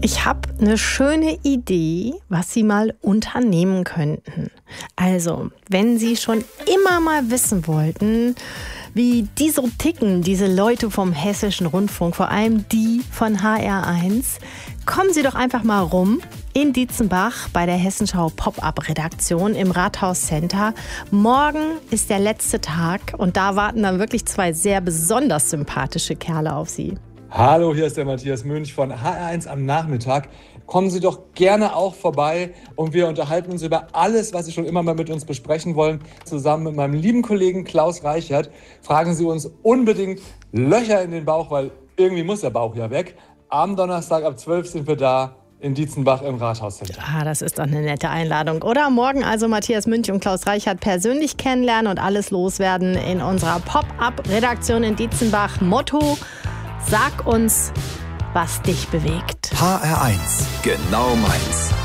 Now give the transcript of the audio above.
Ich habe eine schöne Idee, was Sie mal unternehmen könnten. Also, wenn Sie schon immer mal wissen wollten, wie die so ticken, diese Leute vom Hessischen Rundfunk, vor allem die von HR1, kommen Sie doch einfach mal rum in Dietzenbach bei der Hessenschau Pop-Up-Redaktion im Rathaus Center. Morgen ist der letzte Tag und da warten dann wirklich zwei sehr besonders sympathische Kerle auf Sie. Hallo, hier ist der Matthias Münch von HR1 am Nachmittag. Kommen Sie doch gerne auch vorbei und wir unterhalten uns über alles, was Sie schon immer mal mit uns besprechen wollen. Zusammen mit meinem lieben Kollegen Klaus Reichert fragen Sie uns unbedingt Löcher in den Bauch, weil irgendwie muss der Bauch ja weg. Am Donnerstag ab 12 sind wir da in Dietzenbach im Rathauscenter. Das ist doch eine nette Einladung. Oder morgen also Matthias Münch und Klaus Reichert persönlich kennenlernen und alles loswerden in unserer Pop-Up-Redaktion in Dietzenbach. Motto: Sag uns, was dich bewegt. HR1, genau meins.